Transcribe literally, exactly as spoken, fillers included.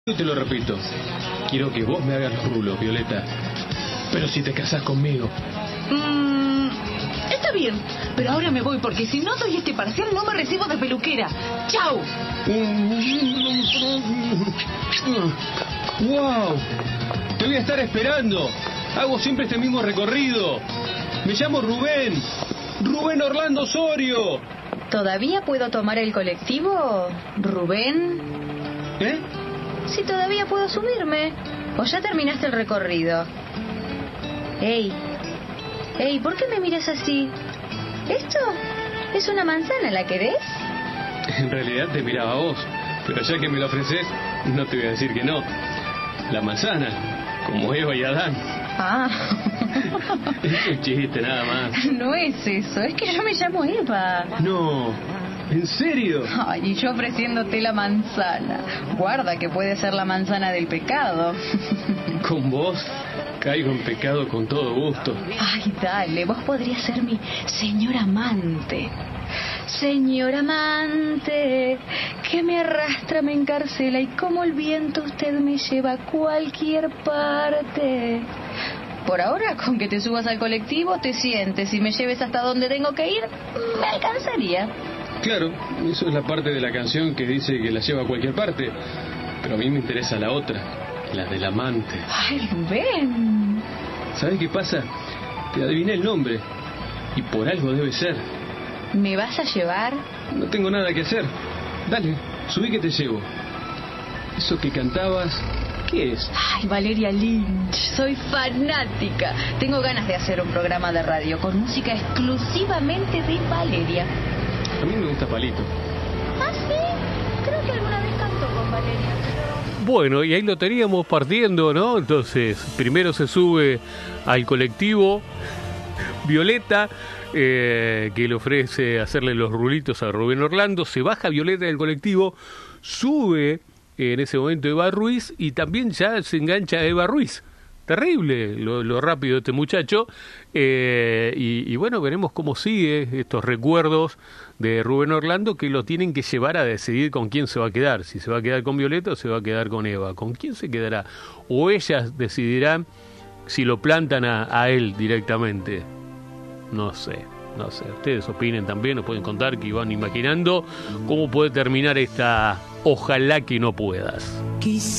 Y te lo repito, quiero que vos me hagas los rulos, Violeta. Pero si te casás conmigo. Mm, está bien, pero ahora me voy porque si no doy este parcial no me recibo de peluquera. ¡Chao! ¡Wow! Te voy a estar esperando. Hago siempre este mismo recorrido. Me llamo Rubén. Rubén Orlando Osorio. ¿Todavía puedo tomar el colectivo, Rubén? ¿Eh? Si todavía puedo subirme. ¿O ya terminaste el recorrido? Ey, ey, ¿por qué me miras así? ¿Esto es una manzana, la querés? En realidad te miraba a vos, pero ya que me lo ofreces, no te voy a decir que no. La manzana, como Eva y Adán. Ah. Es un chiste, nada más. No es eso, es que yo me llamo Eva. No, ¿en serio? Ay, y yo ofreciéndote la manzana. Guarda que puede ser la manzana del pecado. Con vos caigo en pecado con todo gusto. Ay, dale, vos podrías ser mi señor amante. Señor amante, que me arrastra, me encarcela y como el viento usted me lleva a cualquier parte. Por ahora, con que te subas al colectivo, te sientes y me lleves hasta donde tengo que ir, me alcanzaría. Claro, eso es la parte de la canción que dice que la lleva a cualquier parte. Pero a mí me interesa la otra, la del amante. Ay, Rubén. ¿Sabes qué pasa? Te adiviné el nombre. Y por algo debe ser. ¿Me vas a llevar? No tengo nada que hacer. Dale, subí que te llevo. Eso que cantabas, ¿qué es? Ay, Valeria Lynch, soy fanática. Tengo ganas de hacer un programa de radio con música exclusivamente de Valeria. A mí me gusta Palito. ¿Ah, sí? Creo que alguna vez cantó con Valeria, pero... Bueno, y ahí lo teníamos partiendo, ¿no? Entonces, primero se sube al colectivo Violeta, eh, que le ofrece hacerle los rulitos a Rubén Orlando. Se baja Violeta del colectivo, sube en ese momento Eva Ruiz y también ya se engancha Eva Ruiz. Terrible lo, lo rápido de este muchacho. Eh, y, y bueno, veremos cómo sigue estos recuerdos de Rubén Orlando, que lo tienen que llevar a decidir con quién se va a quedar. Si se va a quedar con Violeta o se va a quedar con Eva. ¿Con quién se quedará? O ellas decidirán si lo plantan a, a él directamente. No sé, no sé. Ustedes opinen también, nos pueden contar que van imaginando cómo puede terminar esta Ojalá que no puedas. Quizá